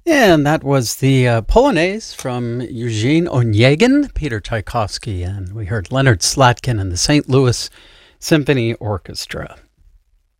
And that was the Polonaise from Eugene Onegin, Peter Tchaikovsky, and we heard Leonard Slatkin and the St. Louis Symphony Orchestra.